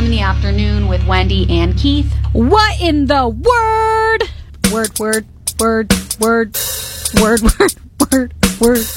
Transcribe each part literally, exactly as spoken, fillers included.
in the afternoon with Wendy and Keith. What in the word? Word, word, word, word, word, word, word, word.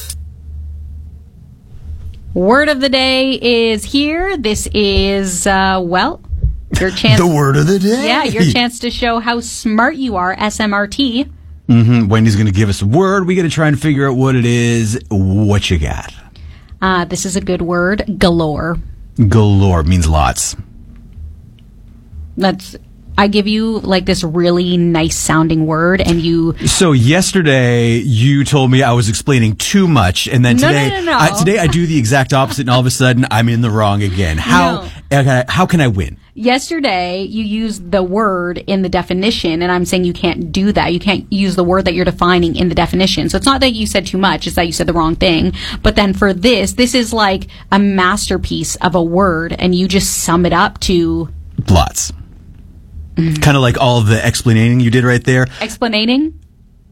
Word of the day is here. This is, uh, well, your chance. The word of the day. Yeah, your chance to show how smart you are, S M R T. Mm-hmm. Wendy's going to give us a word. We got to try and figure out what it is. What you got? Uh, this is a good word. Galore. Galore means lots. That's... I give you like this really nice sounding word and you... So yesterday you told me I was explaining too much and then no, today no, no, no. I, today I do the exact opposite and all of a sudden I'm in the wrong again. How no. uh, how can I win? Yesterday you used the word in the definition and I'm saying you can't do that. You can't use the word that you're defining in the definition. So it's not that you said too much, it's that you said the wrong thing. But then for this, this is like a masterpiece of a word and you just sum it up to... Lots. Mm-hmm. Kind of like all of the explaining you did right there. Explaining?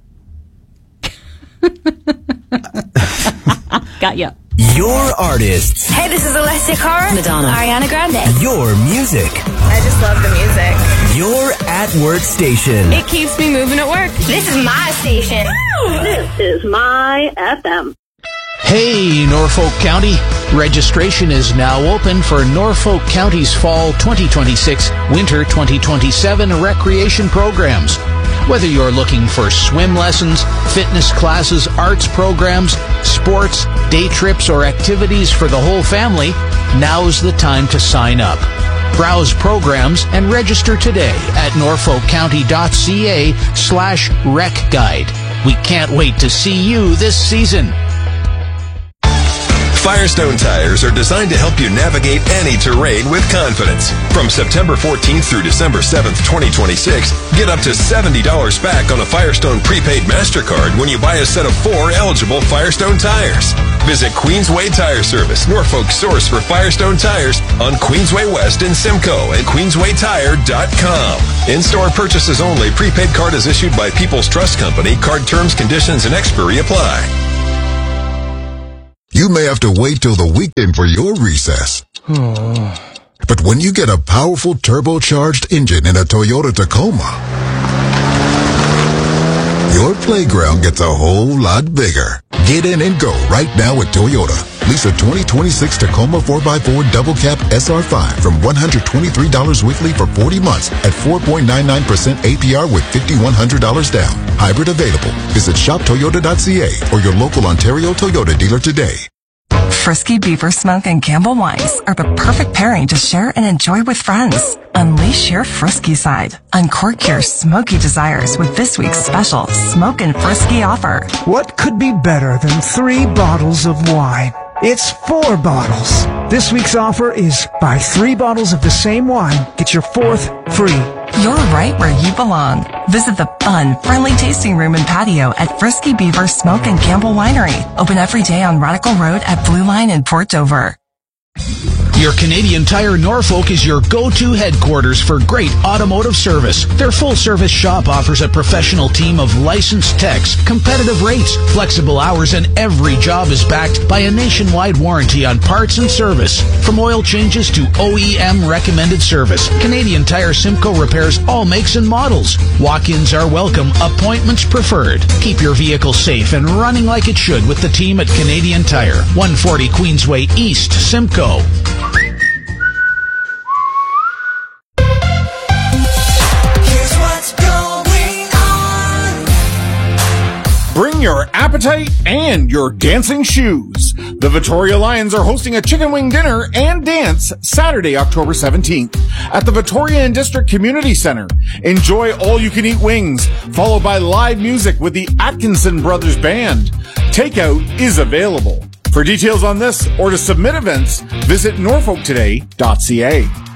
Got ya. Your artists. Hey, this is Alessia Cara. Madonna. Ariana Grande. Your music. I just love the music. Your at-work station. It keeps me moving at work. This is my station. This is my F M. Hey, Norfolk County. Registration is now open for Norfolk County's Fall twenty twenty-six, Winter twenty twenty-seven recreation programs. Whether you're looking for swim lessons, fitness classes, arts programs, sports, day trips, or activities for the whole family, now's the time to sign up. Browse programs and register today at norfolkcounty.ca slash rec guide. We can't wait to see you this season. Firestone tires are designed to help you navigate any terrain with confidence. From September fourteenth through December seventh, twenty twenty-six, get up to seventy dollars back on a Firestone prepaid MasterCard when you buy a set of four eligible Firestone tires. Visit Queensway Tire Service, Norfolk's source for Firestone tires, on Queensway West in Simcoe at queensway tire dot com. In-store purchases only. Prepaid card is issued by People's Trust Company. Card terms, conditions, and expiry apply. You may have to wait till the weekend for your recess. But when you get a powerful turbocharged engine in a Toyota Tacoma, your playground gets a whole lot bigger. Get in and go right now at Toyota. Lease a twenty twenty-six Tacoma four by four Double Cab S R five from one hundred twenty-three dollars weekly for forty months at four point nine nine percent A P R with five thousand one hundred dollars down. Hybrid available. Visit shop toyota dot c a or your local Ontario Toyota dealer today. Frisky Beaver Smoke and Campbell Wines are the perfect pairing to share and enjoy with friends. Unleash your frisky side. Uncork your smoky desires with this week's special Smoke and Frisky offer. What could be better than three bottles of wine? It's four bottles. This week's offer is buy three bottles of the same wine, get your fourth free. You're right where you belong. Visit the fun, friendly tasting room and patio at Frisky Beaver Smoke and Campbell Winery. Open every day on Radical Road at Blue Line in Port Dover. Your Canadian Tire Norfolk is your go-to headquarters for great automotive service. Their full-service shop offers a professional team of licensed techs, competitive rates, flexible hours, and every job is backed by a nationwide warranty on parts and service. From oil changes to O E M recommended service, Canadian Tire Simcoe repairs all makes and models. Walk-ins are welcome, appointments preferred. Keep your vehicle safe and running like it should with the team at Canadian Tire, one forty Queensway East, Simcoe. Bring your appetite and your dancing shoes. The Victoria Lions are hosting a chicken wing dinner and dance Saturday, October seventeenth at the Victoria and District Community Center. Enjoy all-you-can-eat wings, followed by live music with the Atkinson Brothers Band. Takeout is available. For details on this or to submit events, visit norfolk today dot c a.